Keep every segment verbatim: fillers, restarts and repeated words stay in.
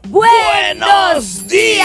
¡Buenos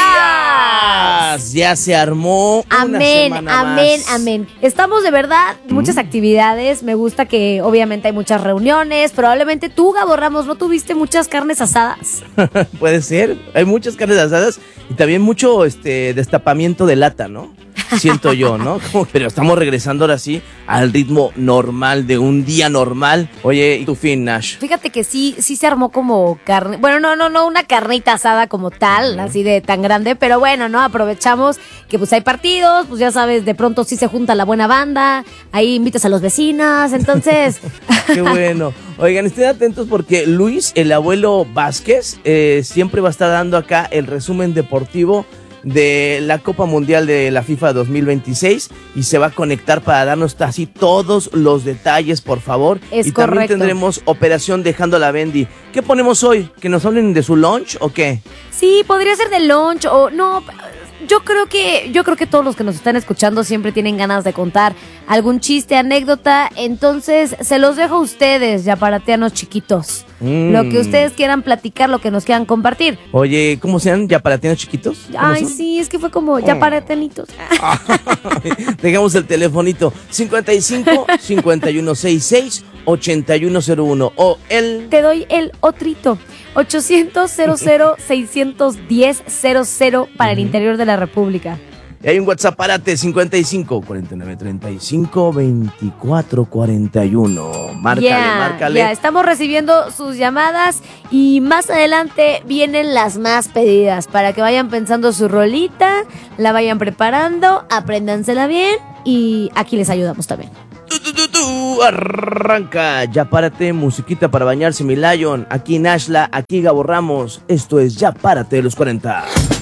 días! Ya se armó una Amén, semana amén, más. amén. Estamos de verdad, muchas Mm. actividades. Me gusta que obviamente hay muchas reuniones. Probablemente tú, Gabo Ramos, no tuviste muchas carnes asadas. Puede ser. Hay muchas carnes asadas y también mucho este destapamiento de lata, ¿no? Siento yo, ¿no? Como- pero estamos regresando ahora sí al ritmo normal de un día normal. Oye, ¿y tu fin, Nash? Fíjate que sí, sí se armó como carne. Bueno, no, no, no una carnita asada como tal, así de tan grande, pero bueno, ¿no? Aprovechamos que pues hay partidos, pues ya sabes, de pronto sí se junta la buena banda, ahí invitas a los vecinos, entonces. Qué bueno. Oigan, estén atentos porque Luis, el abuelo Vázquez, eh, siempre va a estar dando acá el resumen deportivo de la Copa Mundial de la FIFA dos mil veintiséis y se va a conectar para darnos así todos los detalles, por favor. Es y también correcto. tendremos Operación Dejando a la Bendy. ¿Qué ponemos hoy? ¿Que nos hablen de su lunch o qué? Sí, podría ser de lunch o no. Yo creo que yo creo que todos los que nos están escuchando siempre tienen ganas de contar algún chiste, anécdota, entonces se los dejo a ustedes, yaparateanos chiquitos. Mm. Lo que ustedes quieran platicar, lo que nos quieran compartir. Oye, ¿cómo sean? ¿Ya para tienen chiquitos? ¿Cómo Ay, son? sí, es que fue como yaparateanitos. Dejamos el telefonito cincuenta y cinco, cincuenta y uno sesenta y seis, ochenta y uno cero uno o el... Te doy el otrito. ochocientos, cero cero, seiscientos diez, cero cero para el interior de la República. Y hay un WhatsApp, párate, cincuenta y cinco, cuarenta y nueve, treinta y cinco, veinticuatro, cuarenta y uno. Márcale, Ya, márcale. ya, estamos recibiendo sus llamadas y más adelante vienen las más pedidas para que vayan pensando su rolita, la vayan preparando, apréndansela bien y aquí les ayudamos también. Tú, tú, tú, tú, arranca. Ya párate, musiquita para bañarse, mi Lion. Aquí Nashla, aquí Gabo Ramos. Esto es Ya Párate de los cuarenta.